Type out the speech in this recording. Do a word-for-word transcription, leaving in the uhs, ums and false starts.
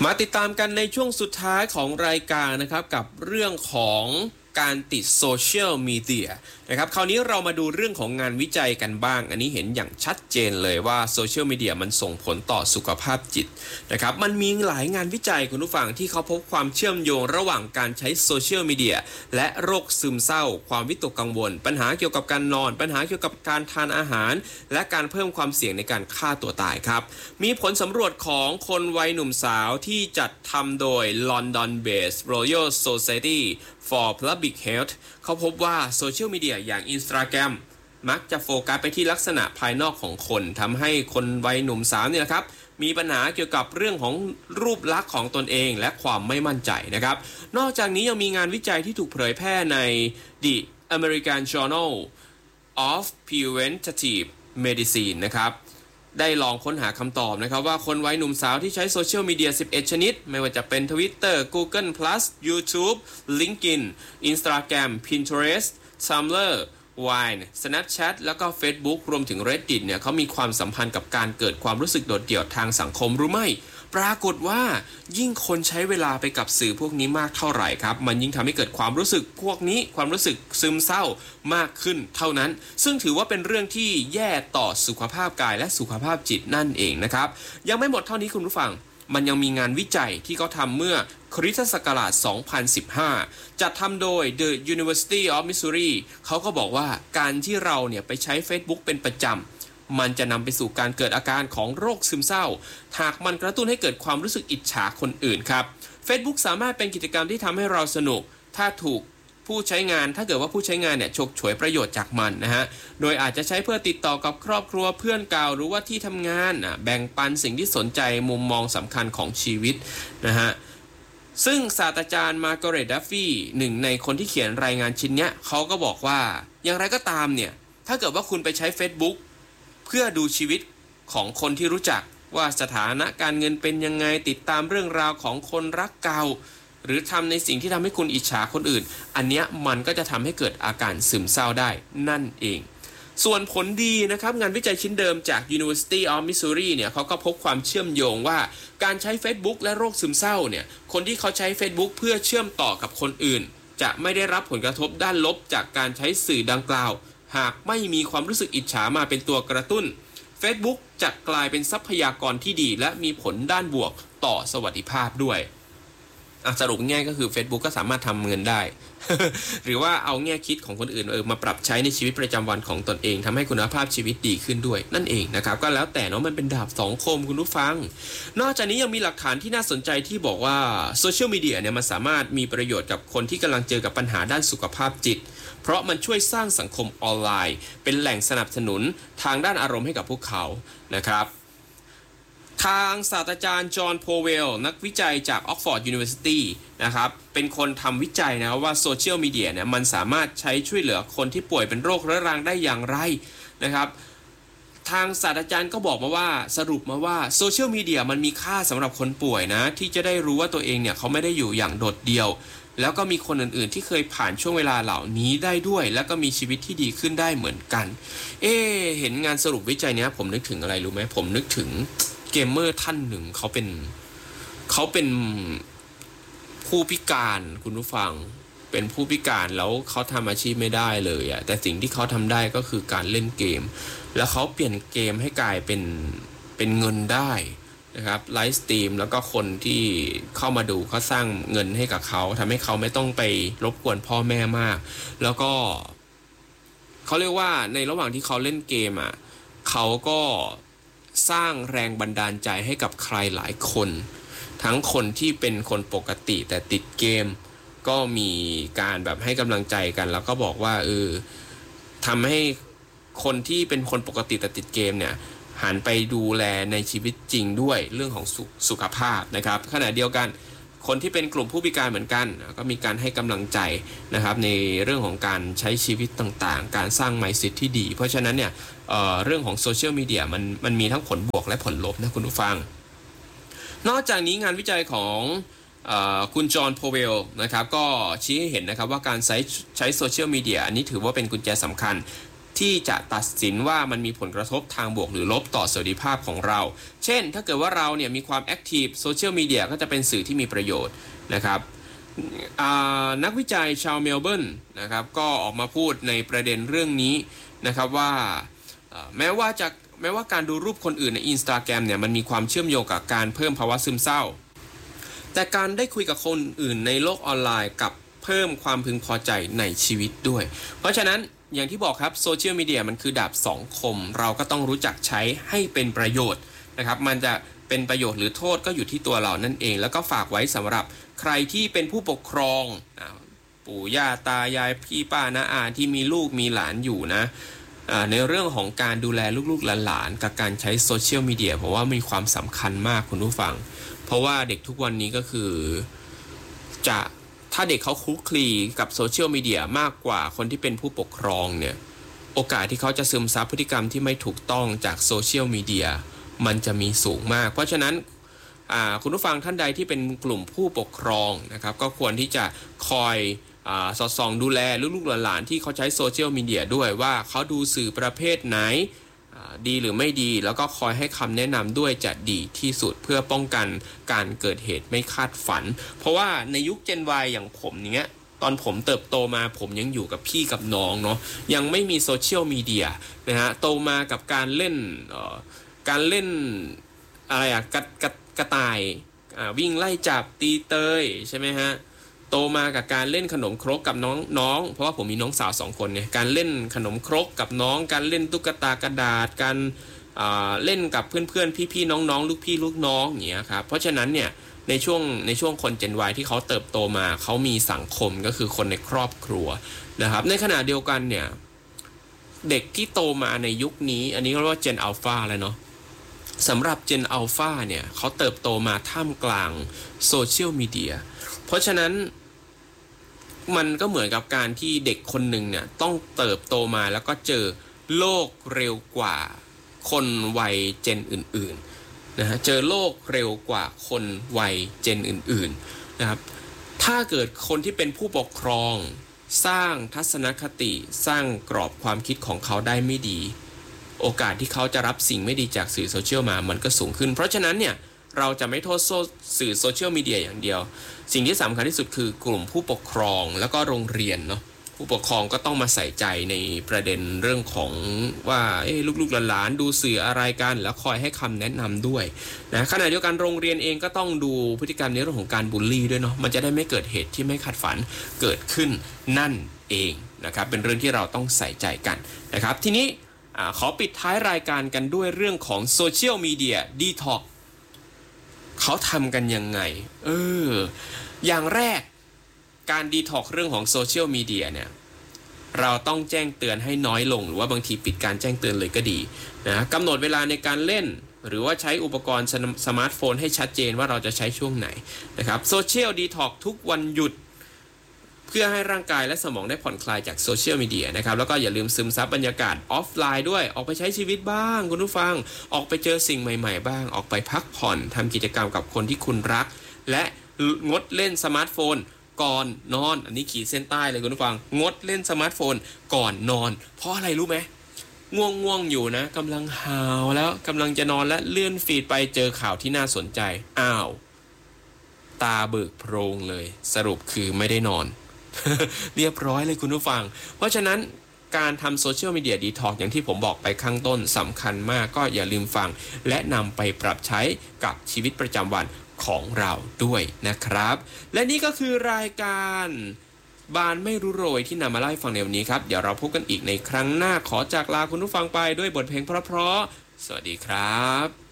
มาติดตามกันในช่วงสุดท้ายของรายการนะครับกับเรื่องของการติดโซเชียลมีเดียนะครับคราวนี้เรามาดูเรื่องของงานวิจัยกันบ้างอันนี้เห็นอย่างชัดเจนเลยว่าโซเชียลมีเดียมันส่งผลต่อสุขภาพจิตนะครับมันมีหลายงานวิจัยคุณผู้ฟังที่เขาพบความเชื่อมโยงระหว่างการใช้โซเชียลมีเดียและโรคซึมเศร้าความวิตกกังวลปัญหาเกี่ยวกับการนอนปัญหาเกี่ยวกับการทานอาหารและการเพิ่มความเสี่ยงในการฆ่าตัวตายครับมีผลสำรวจของคนวัยหนุ่มสาวที่จัดทำโดย London-based Royal Society for Public Health เขาพบว่าโซเชียลมีเดียอย่าง Instagram มักจะโฟกัสไปที่ลักษณะภายนอกของคนทำให้คนวัยหนุ่มสาวเนี่ยครับมีปัญหาเกี่ยวกับเรื่องของรูปลักษณ์ของตนเองและความไม่มั่นใจนะครับนอกจากนี้ยังมีงานวิจัยที่ถูกเผยแพร่ใน The American Journal of Preventive Medicine นะครับได้ลองค้นหาคำตอบนะครับว่าคนวัยหนุ่มสาวที่ใช้โซเชียลมีเดียสิบเอ็ดชนิดไม่ว่าจะเป็น Twitter Google Plus YouTube LinkedIn Instagram Pinterest Tumblr Vine Snapchat แล้วก็ Facebook รวมถึง Reddit เนี่ยเขามีความสัมพันธ์กับการเกิดความรู้สึกโดดเดี่ยวทางสังคมหรือไม่ปรากฏว่ายิ่งคนใช้เวลาไปกับสื่อพวกนี้มากเท่าไหร่ครับมันยิ่งทำให้เกิดความรู้สึกพวกนี้ความรู้สึกซึมเศร้ามากขึ้นเท่านั้นซึ่งถือว่าเป็นเรื่องที่แย่ต่อสุขภาพกายและสุขภาพจิตนั่นเองนะครับยังไม่หมดเท่านี้คุณผู้ฟังมันยังมีงานวิจัยที่เขาทำเมื่อคริสตศักราชสองพันสิบห้าจัดทำโดย The University of Missouri เขาก็บอกว่าการที่เราเนี่ยไปใช้ Facebook เป็นประจำมันจะนำไปสู่การเกิดอาการของโรคซึมเศร้าหากมันกระตุ้นให้เกิดความรู้สึกอิจฉาคนอื่นครับ Facebook สามารถเป็นกิจกรรมที่ทำให้เราสนุกถ้าถูกผู้ใช้งานถ้าเกิดว่าผู้ใช้งานเนี่ยฉกฉวยประโยชน์จากมันนะฮะโดยอาจจะใช้เพื่อติดต่อกับครอบครัวเพื่อนเก่าหรือว่าที่ทำงานนะแบ่งปันสิ่งที่สนใจมุมมองสำคัญของชีวิตนะฮะซึ่งศาสตราจารย์มาร์กาเร็ต ดัฟฟี่หนึ่งในคนที่เขียนรายงานชิ้นนี้เขาก็บอกว่าอย่างไรก็ตามเนี่ยถ้าเกิดว่าคุณไปใช้ Facebook เพื่อดูชีวิตของคนที่รู้จักว่าสถานะการเงินเป็นยังไงติดตามเรื่องราวของคนรักเก่าหรือทำในสิ่งที่ทำให้คุณอิจฉาคนอื่นอันเนี้ยมันก็จะทำให้เกิดอาการซึมเศร้าได้นั่นเองส่วนผลดีนะครับงานวิจัยชิ้นเดิมจาก University of Missouri เนี่ยเขาก็พบความเชื่อมโยงว่าการใช้ Facebook และโรคซึมเศร้าเนี่ยคนที่เขาใช้ Facebook เพื่อเชื่อมต่อกับคนอื่นจะไม่ได้รับผลกระทบด้านลบจากการใช้สื่อดังกล่าวหากไม่มีความรู้สึกอิจฉามาเป็นตัวกระตุ้น Facebook จะกลายเป็นทรัพยากรที่ดีและมีผลด้านบวกต่อสวัสดิภาพด้วยสรุปง่ายก็คือ Facebook ก็สามารถทำเงินได้ หรือว่าเอาแง่คิดของคนอื่นเออมาปรับใช้ในชีวิตประจำวันของตนเองทำให้คุณภาพชีวิตดีขึ้นด้วยนั่นเองนะครับก็แล้วแต่เนาะมันเป็นดาบสองคมคุณผู้ฟังนอกจากนี้ยังมีหลักฐานที่น่าสนใจที่บอกว่าโซเชียลมีเดียเนี่ยมันสามารถมีประโยชน์กับคนที่กำลังเจอกับปัญหาด้านสุขภาพจิตเพราะมันช่วยสร้างสังคมออนไลน์เป็นแหล่งสนับสนุนทางด้านอารมณ์ให้กับพวกเขานะครับทางศาสตราจารย์จอห์นโพเวลนักวิจัยจาก Oxford University นะครับเป็นคนทำวิจัยนะครับว่าโซเชียลมีเดียเนี่ยมันสามารถใช้ช่วยเหลือคนที่ป่วยเป็นโรคเรื้อรังได้อย่างไรนะครับทางศาสตราจารย์ก็บอกมาว่าสรุปมาว่าโซเชียลมีเดียมันมีค่าสำหรับคนป่วยนะที่จะได้รู้ว่าตัวเองเนี่ยเขาไม่ได้อยู่อย่างโดดเดี่ยวแล้วก็มีคนอื่นๆที่เคยผ่านช่วงเวลาเหล่านี้ได้ด้วยแล้วก็มีชีวิตที่ดีขึ้นได้เหมือนกันเอ๊เห็นงานสรุปวิจัยเนี้ยผมนึกถึงอะไรรู้ไหมผมนึกถึงเกมเมอร์ท่านหนึ่งเขาเป็นเขาเป็นผู้พิการคุณผู้ฟังเป็นผู้พิการแล้วเขาทำอาชีพไม่ได้เลยอะแต่สิ่งที่เขาทำได้ก็คือการเล่นเกมแล้วเขาเปลี่ยนเกมให้กลายเป็นเป็นเงินได้นะครับไลฟ์สตรีมแล้วก็คนที่เข้ามาดูเขาสร้างเงินให้กับเขาทำให้เขาไม่ต้องไปรบกวนพ่อแม่มากแล้วก็เขาเรียกว่าในระหว่างที่เขาเล่นเกมอ่ะเขาก็สร้างแรงบันดาลใจให้กับใครหลายคนทั้งคนที่เป็นคนปกติแต่ติดเกมก็มีการแบบให้กำลังใจกันแล้วก็บอกว่าเออทำให้คนที่เป็นคนปกติแต่ติดเกมเนี่ยหันไปดูแลในชีวิตจริงด้วยเรื่องของ ส, สุขภาพนะครับขณะเดียวกันคนที่เป็นกลุ่มผู้พิการเหมือนกันก็มีการให้กำลังใจนะครับในเรื่องของการใช้ชีวิตต่างๆการสร้าง mindset ที่ดีเพราะฉะนั้นเนี่ย เอ่อ เรื่องของโซเชียลมีเดียมันมันมีทั้งผลบวกและผลลบนะคุณผู้ฟังนอกจากนี้งานวิจัยของเอ่อคุณจอห์นโพเวลนะครับก็ชี้ให้เห็นนะครับว่าการใช้ใช้โซเชียลมีเดียอันนี้ถือว่าเป็นกุญแจสำคัญทที่จะตัดสินว่ามันมีผลกระทบทางบวกหรือลบต่อสวัสดิภาพของเราเช่นถ้าเกิดว่าเราเนี่ยมีความแอคทีฟโซเชียลมีเดียก็จะเป็นสื่อที่มีประโยชน์นะครับนักวิจัยชาวเมลเบิร์นนะครับก็ออกมาพูดในประเด็นเรื่องนี้นะครับว่าแม้ว่าจะแม้ว่าการดูรูปคนอื่นใน Instagram เนี่ยมันมีความเชื่อมโยงกับการเพิ่มภาวะซึมเศร้าแต่การได้คุยกับคนอื่นในโลกออนไลน์กับเพิ่มความพึงพอใจในชีวิตด้วยเพราะฉะนั้นอย่างที่บอกครับโซเชียลมีเดียมันคือดาบสองคมเราก็ต้องรู้จักใช้ให้เป็นประโยชน์นะครับมันจะเป็นประโยชน์หรือโทษก็อยู่ที่ตัวเรานั่นเองแล้วก็ฝากไว้สำหรับใครที่เป็นผู้ปกครองปู่ย่าตายายพี่ป้าน้าอาที่มีลูกมีหลานอยู่นะในเรื่องของการดูแลลูกๆหลานๆกับการใช้โซเชียลมีเดียผมว่ามีความสำคัญมากคุณผู้ฟังเพราะว่าเด็กทุกวันนี้ก็คือจะถ้าเด็กเขาคลุกคลีกับโซเชียลมีเดียมากกว่าคนที่เป็นผู้ปกครองเนี่ยโอกาสที่เขาจะซึมซับพฤติกรรมที่ไม่ถูกต้องจากโซเชียลมีเดียมันจะมีสูงมากเพราะฉะนั้นคุณผู้ฟังท่านใดที่เป็นกลุ่มผู้ปกครองนะครับก็ควรที่จะคอยสอดส่องดูแลลูกๆหลานๆที่เขาใช้โซเชียลมีเดียด้วยว่าเขาดูสื่อประเภทไหนดีหรือไม่ดีแล้วก็คอยให้คำแนะนำด้วยจะดีที่สุดเพื่อป้องกันการเกิดเหตุไม่คาดฝันเพราะว่าในยุค Gen Y อย่างผมเนี้ยตอนผมเติบโตมาผมยังอยู่กับพี่กับน้องเนาะยังไม่มีโซเชียลมีเดียนะฮะโตมากับการเล่นการเล่นอะไรอะกระกระกระต่ายวิ่งไล่จับตีเตยใช่ไหมฮะโตมากับการเล่นขนมครกกับน้องน้องเพราะว่าผมมีน้องสาวสองคนเนี่ยการเล่นขนมครกกับน้องการเล่นตุ๊กตากระดาษการเล่นกับเพื่อนๆพี่ๆน้องๆลูกพี่ลูกน้องอย่างเงี้ยครับเพราะฉะนั้นเนี่ยในช่วงในช่วงคน Gen Y ที่เขาเติบโตมาเขามีสังคมก็คือคนในครอบครัวนะครับในขณะเดียวกันเนี่ยเด็กที่โตมาในยุคนี้อันนี้เรียกว่า Gen Alpha แล้วเนาะสำหรับ Gen Alpha เนี่ยเขาเติบโตมาท่ามกลางโซเชียลมีเดียเพราะฉะนั้นมันก็เหมือนกับการที่เด็กคนหนึ่งเนี่ยต้องเติบโตมาแล้วก็เจอโลกเร็วกว่าคนวัยเจนอื่นๆนะฮะเจอโลกเร็วกว่าคนวัยเจนอื่นๆนะครับถ้าเกิดคนที่เป็นผู้ปกครองสร้างทัศนคติสร้างกรอบความคิดของเขาได้ไม่ดีโอกาสที่เขาจะรับสิ่งไม่ดีจากสื่อโซเชียลมามันก็สูงขึ้นเพราะฉะนั้นเนี่ยเราจะไม่โทษสื่อโซเชียลมีเดียอย่างเดียวสิ่งที่สำคัญที่สุดคือกลุ่มผู้ปกครองแล้วก็โรงเรียนเนาะผู้ปกครองก็ต้องมาใส่ใจในประเด็นเรื่องของว่าเอ๊ะลูกๆหลานๆดูสื่ออะไรกันแล้วคอยให้คำแนะนำด้วยนะขณะเดียวกันโรงเรียนเองก็ต้องดูพฤติกรรมในเรื่องของการบูลลี่ด้วยเนาะมันจะได้ไม่เกิดเหตุที่ไม่คาดฝันเกิดขึ้นนั่นเองนะครับเป็นเรื่องที่เราต้องใส่ใจกันนะครับทีนี้ขอปิดท้ายรายการกันด้วยเรื่องของโซเชียลมีเดียดีท็อกเขาทำกันยังไงเอออย่างแรกการดีท็อกเรื่องของโซเชียลมีเดียเนี่ยเราต้องแจ้งเตือนให้น้อยลงหรือว่าบางทีปิดการแจ้งเตือนเลยก็ดีนะกำหนดเวลาในการเล่นหรือว่าใช้อุปกรณ์สมาร์ทโฟนให้ชัดเจนว่าเราจะใช้ช่วงไหนนะครับโซเชียลดีท็อกทุกวันหยุดเพื่อให้ร่างกายและสมองได้ผ่อนคลายจากโซเชียลมีเดียนะครับแล้วก็อย่าลืมซึมซับบรรยากาศออฟไลน์ด้วยออกไปใช้ชีวิตบ้างคุณผู้ฟังออกไปเจอสิ่งใหม่ๆบ้างออกไปพักผ่อนทำกิจกรรมกับคนที่คุณรักและงดเล่นสมาร์ทโฟนก่อนนอนอันนี้ขีดเส้นใต้เลยคุณผู้ฟังงดเล่นสมาร์ทโฟนก่อนนอนเพราะอะไรรู้ไหมง่วงง่วงอยู่นะกำลังหาวแล้วกำลังจะนอนและเลื่อนฟีดไปเจอข่าวที่น่าสนใจอ้าวตาเบิกโพรงเลยสรุปคือไม่ได้นอน เรียบร้อยเลยคุณผู้ฟังเพราะฉะนั้นการทำโซเชียลมีเดียดีท็อกอย่างที่ผมบอกไปข้างต้นสำคัญมากก็อย่าลืมฟังและนำไปปรับใช้กับชีวิตประจำวันของเราด้วยนะครับและนี่ก็คือรายการบานไม่รู้โรยที่นำมาเล่าให้ฟังในวันนี้ครับเดี๋ยวเราพบกันอีกในครั้งหน้าขอจากลาคุณผู้ฟังไปด้วยบทเพลงเพราะๆสวัสดีครับ